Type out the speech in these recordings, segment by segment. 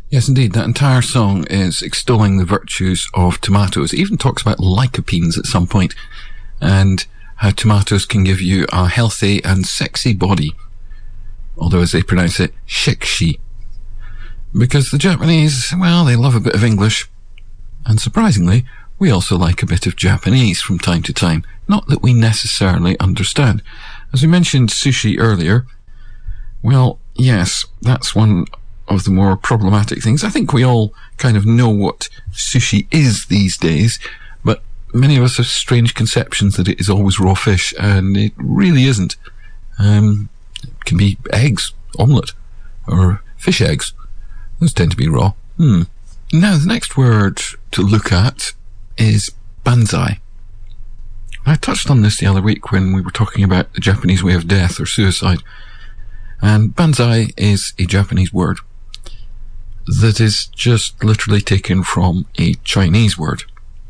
Yes, indeed. That entire song is extolling the virtues of tomatoes. It even talks about lycopenes at some point, and how tomatoes can give you a healthy and sexy body. Although, as they pronounce it, shikshi. Because the Japanese, well, they love a bit of English. And surprisingly, we also like a bit of Japanese from time to time. Not that we necessarily understand. As we mentioned sushi earlier, well, yes, that's one of the more problematic things. I think we all kind of know what sushi is these days, but many of us have strange conceptions that it is always raw fish, and it really isn't. It can be eggs, omelette, or fish eggs. Those tend to be raw. Now, the next word to look at is banzai. I touched on this the other week when we were talking about the Japanese way of death or suicide. And banzai is a Japanese word that is just literally taken from a Chinese word.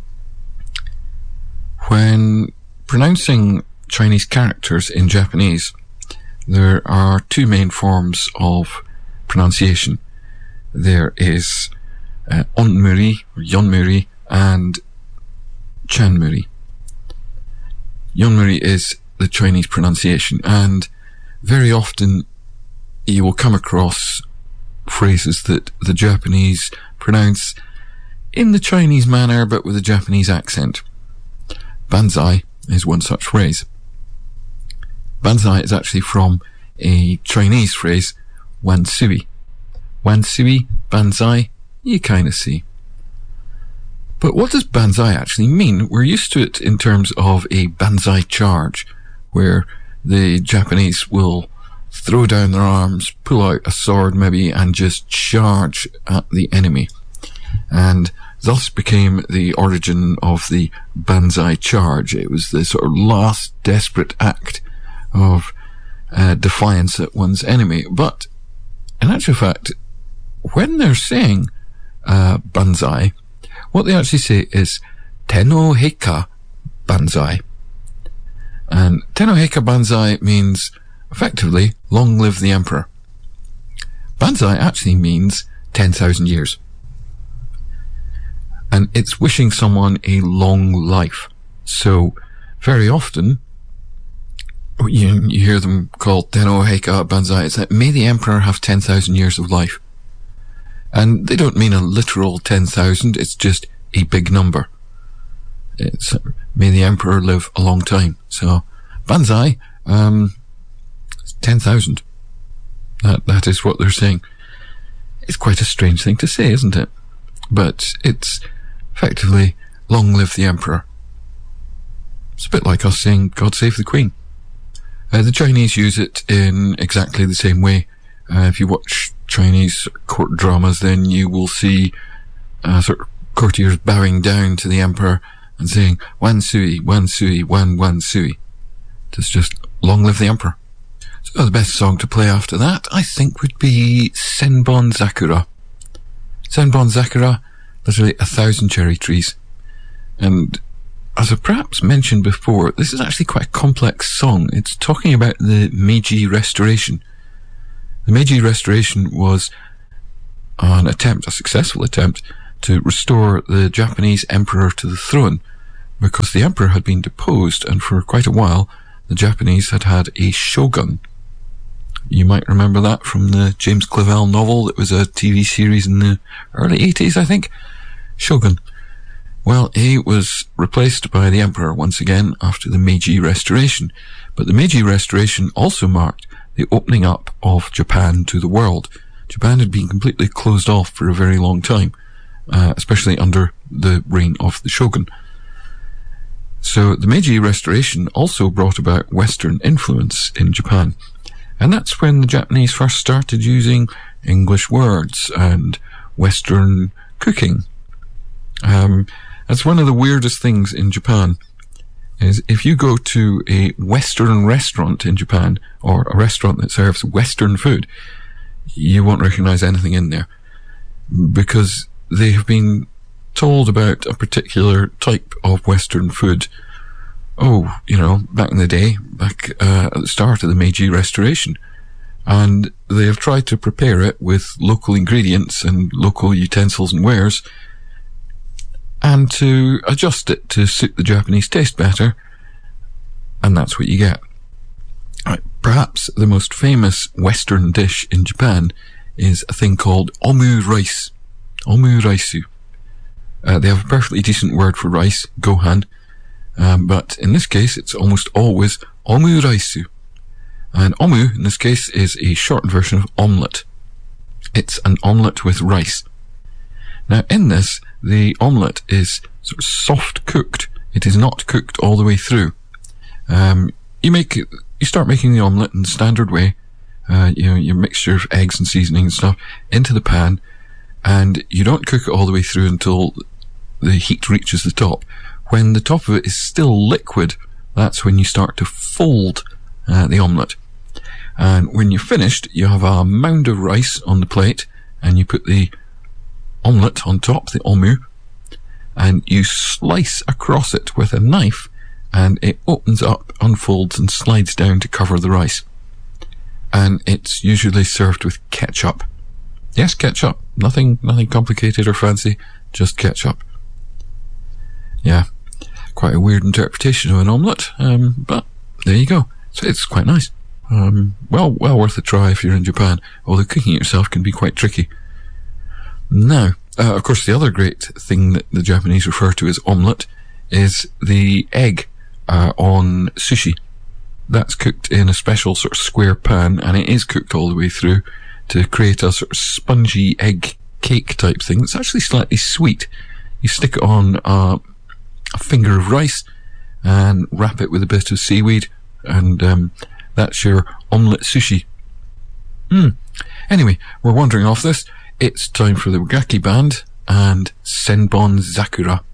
When pronouncing Chinese characters in Japanese, there are two main forms of pronunciation. There is onmuri, or yonmuri, and chanmuri. Yonmuri is the Chinese pronunciation, and very often you will come across phrases that the Japanese pronounce in the Chinese manner but with a Japanese accent. Banzai is one such phrase. Banzai is actually from a Chinese phrase, wansui. Wansui, banzai, you kind of see. But what does banzai actually mean? We're used to it in terms of a banzai charge, where the Japanese will throw down their arms, pull out a sword maybe, and just charge at the enemy. And thus became the origin of the banzai charge. It was the sort of last desperate act of defiance at one's enemy. But in actual fact, when they're saying banzai, what they actually say is Tenno Heika Banzai. And Tenno Heika Banzai means, effectively, long live the emperor. Banzai actually means 10,000 years. And it's wishing someone a long life. So, very often, you hear them called Tenno Heika Banzai. It's like, may the emperor have 10,000 years of life. And they don't mean a literal 10,000, it's just a big number. It's, may the emperor live a long time. So, banzai, 10,000. That is what they're saying. It's quite a strange thing to say, isn't it? But it's effectively, long live the emperor. It's a bit like us saying, God save the Queen. The Chinese use it in exactly the same way. If you watch Chinese court dramas, then you will see sort of courtiers bowing down to the emperor and saying, Wan Sui, Wan Sui, Wan Sui. It's just, long live the emperor. So the best song to play after that, I think, would be Senbon Zakura. Senbon Zakura, literally 1,000 cherry trees. And as I perhaps mentioned before, this is actually quite a complex song. It's talking about the Meiji Restoration. The Meiji Restoration was an attempt, a successful attempt, to restore the Japanese emperor to the throne, because the emperor had been deposed, and for quite a while the Japanese had had a shogun. You might remember that from the James Clavell novel that was a TV series in the early 80s, I think. Shogun. Well, he was replaced by the emperor once again after the Meiji Restoration. But the Meiji Restoration also marked the opening up of Japan to the world. Japan had been completely closed off for a very long time, especially under the reign of the shogun. So the Meiji Restoration also brought about Western influence in Japan. And that's when the Japanese first started using English words and Western cooking. That's one of the weirdest things in Japan, is if you go to a Western restaurant in Japan, or a restaurant that serves Western food, you won't recognize anything in there, because they have been told about a particular type of Western food. Oh, back in the day, back at the start of the Meiji Restoration. And they have tried to prepare it with local ingredients and local utensils and wares, and to adjust it to suit the Japanese taste better, and that's what you get. Perhaps the most famous Western dish in Japan is a thing called omu rice. Omu raisu. They have a perfectly decent word for rice, gohan, but in this case it's almost always omu raisu. And omu, in this case, is a shortened version of omelette. It's an omelette with rice. Now, in this, the omelette is sort of soft cooked. It is not cooked all the way through. You start making the omelette in the standard way. Your mixture of eggs and seasoning and stuff into the pan, and you don't cook it all the way through until the heat reaches the top. When the top of it is still liquid, that's when you start to fold the omelette. And when you're finished, you have a mound of rice on the plate, and you put the omelette on top, the omu, and you slice across it with a knife, and it opens up, unfolds, and slides down to cover the rice. And it's usually served with ketchup. Yes, ketchup. Nothing complicated or fancy, just ketchup. Yeah, quite a weird interpretation of an omelette, but there you go. So it's quite nice. Well worth a try if you're in Japan, although cooking it yourself can be quite tricky. Now, of course, the other great thing that the Japanese refer to as omelette is the egg on sushi. That's cooked in a special sort of square pan, and it is cooked all the way through to create a sort of spongy egg cake type thing. It's actually slightly sweet. You stick it on a finger of rice and wrap it with a bit of seaweed, and that's your omelette sushi. Anyway, we're wandering off this. It's time for the Wagaki Band and Senbon Zakura.